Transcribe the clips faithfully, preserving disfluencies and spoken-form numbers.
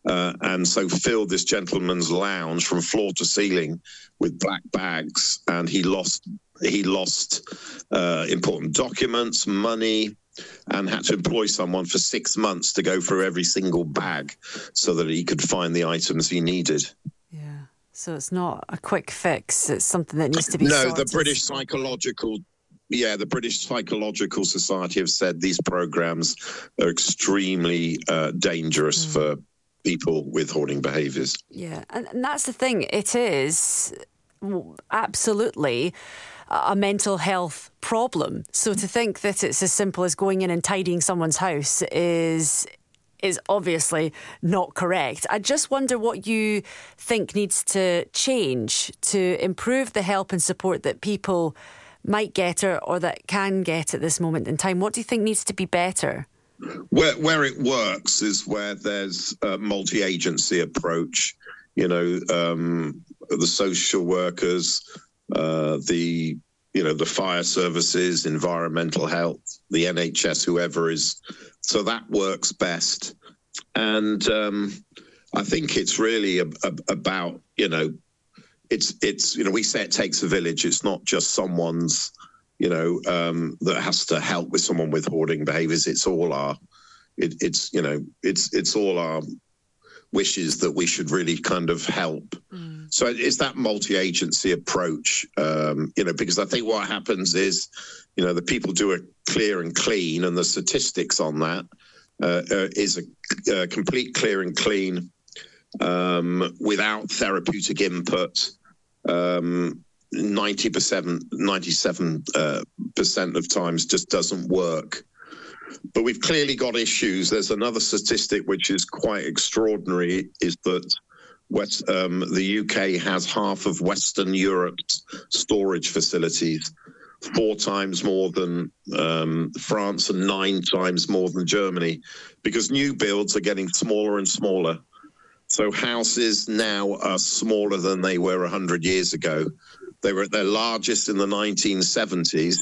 uh, and so filled this gentleman's lounge from floor to ceiling with black bags, and he lost he lost uh, important documents, money, and had to employ someone for six months to go through every single bag so that he could find the items he needed. Yeah. So it's not a quick fix. It's something that needs to be No, sorted. the British Psychological... Yeah, the British Psychological Society have said these programs are extremely uh, dangerous mm. for people with hoarding behaviours. Yeah, and, and that's the thing. It is absolutely a mental health problem. So to think that it's as simple as going in and tidying someone's house is is obviously not correct. I just wonder what you think needs to change to improve the help and support that people might get or, or that can get at this moment in time. What do you think needs to be better? Where where it works is where there's a multi-agency approach. You know, um, the social workers, uh, the you know the fire services, environmental health, the N H S, whoever is. So that works best. And um, I think it's really a, a, about you know. It's, it's you know, we say it takes a village. It's not just someone's, you know, um, that has to help with someone with hoarding behaviours. It's all our, it, it's, you know, it's it's all our wishes that we should really kind of help. Mm. So it's that multi-agency approach, um, you know, because I think what happens is, you know, the people do a clear and clean, and the statistics on that uh, uh, is a, a complete clear and clean um, without therapeutic input. Um, ninety percent, ninety-seven uh, percent of times just doesn't work. But we've clearly got issues. There's another statistic which is quite extraordinary, is that West, um, the U K has half of Western Europe's storage facilities, four times more than um, France and nine times more than Germany, because new builds are getting smaller and smaller. So houses now are smaller than they were one hundred years ago. They were at their largest in the nineteen seventies,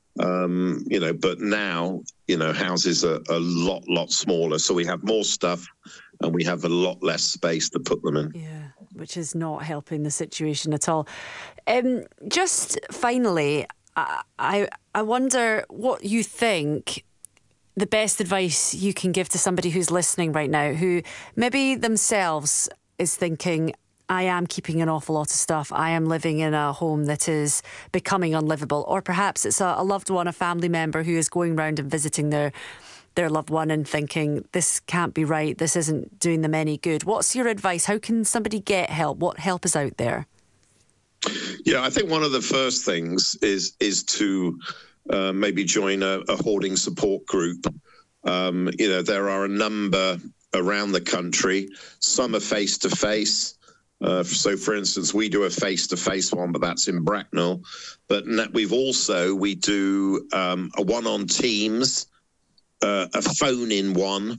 um, you know, but now, you know, houses are a lot, lot smaller. So we have more stuff and we have a lot less space to put them in. Yeah, which is not helping the situation at all. Um, just finally, I, I, I wonder what you think the best advice you can give to somebody who's listening right now, who maybe themselves is thinking, I am keeping an awful lot of stuff. I am living in a home that is becoming unlivable. Or perhaps it's a, a loved one, a family member who is going round and visiting their their loved one and thinking, this can't be right. This isn't doing them any good. What's your advice? How can somebody get help? What help is out there? Yeah, I think one of the first things is is to Uh, maybe join a, a hoarding support group. Um, you know, there are a number around the country. Some are face-to-face. Uh, so, for instance, we do a face-to-face one, but that's in Bracknell. But we've also, we do um, a one on Teams, uh, a phone-in one.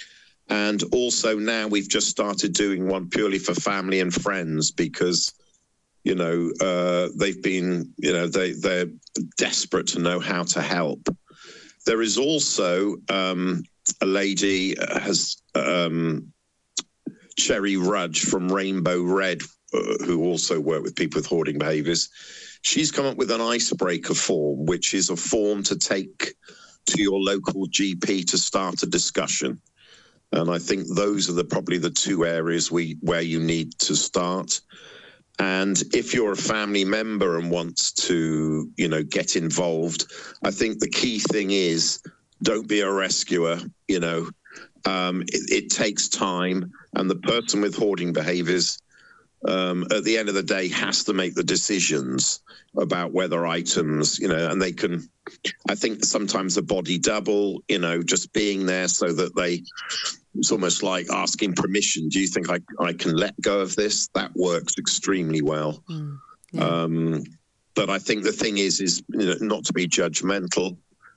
And also now we've just started doing one purely for family and friends, because You know, uh, they've been, you know, they, they're desperate to know how to help. There is also um, a lady, has um, Cherry Rudge from Rainbow Red, uh, who also work with people with hoarding behaviours. She's come up with an icebreaker form, which is a form to take to your local G P to start a discussion. And I think those are the, probably the two areas we where you need to start. And if you're a family member and wants to, you know, get involved, I think the key thing is don't be a rescuer. You know, um, it, it takes time, and the person with hoarding behaviours, um, at the end of the day, has to make the decisions about whether items, you know, and they can. I think sometimes a body double, you know, just being there so that they. It's almost like asking permission. Do you think I, I can let go of this? That works extremely well. Mm, yeah. um, but I think the thing is, is you know, not to be judgmental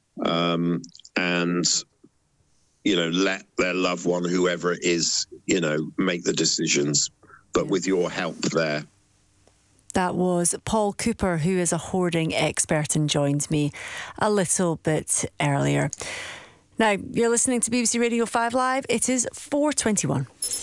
um, and, you know, let their loved one, whoever it is, you know, make the decisions, but yeah. with your help there. That was Paul Cooper, who is a hoarding expert and joined me a little bit earlier. Now, you're listening to B B C Radio five Live. It is four twenty-one.